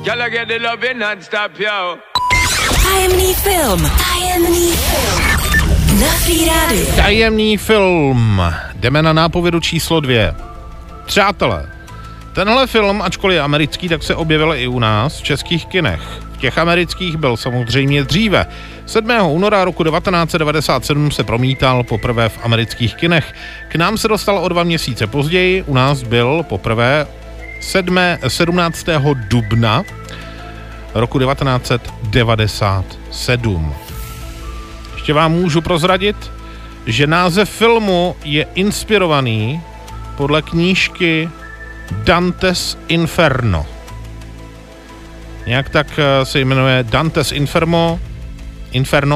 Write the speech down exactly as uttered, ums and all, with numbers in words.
Y'all get the love non-stop, yo. Tajemný film. Tajemný film. Na Free Radio. Tajemný film. Jdeme na nápovědu číslo dvě. Přátelé, tenhle film, ačkoliv je americký, tak se objevil i u nás v českých kinech. V těch amerických byl samozřejmě dříve. sedmého února roku devatenáct set devadesát sedm se promítal poprvé v amerických kinech. K nám se dostal o dva měsíce později, u nás byl poprvé sedmnáctého dubna roku devatenáct set devadesát sedm. Ještě vám můžu prozradit, že název filmu je inspirovaný podle knížky Dante's Inferno. Nějak tak se jmenuje Dante's Inferno, Inferno